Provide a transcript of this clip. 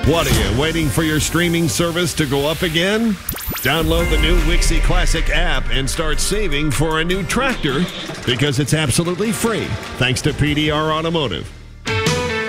What are you, waiting for your streaming service to go up again? Download the new Wixie Classic app and start saving for a new tractor because it's absolutely free, thanks to PDR Automotive.